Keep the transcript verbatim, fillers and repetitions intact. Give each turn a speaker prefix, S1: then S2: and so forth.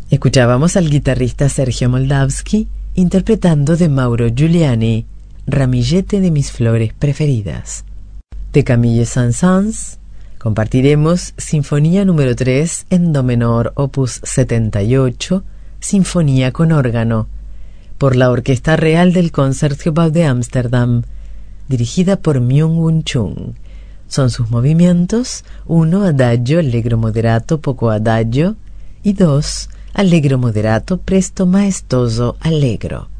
S1: Escuchábamos al guitarrista Sergio Moldavsky interpretando de Mauro Giuliani, Ramillete de mis flores preferidas. De Camille Saint-Saëns compartiremos Sinfonía número tres en do menor, opus setenta y ocho, Sinfonía con órgano, por la Orquesta Real del Concertgebouw de Ámsterdam, dirigida por Myung-Whun Chung. Son sus movimientos: uno, adagio, allegro moderato, poco adagio, y dos, allegro moderato, presto maestoso, allegro.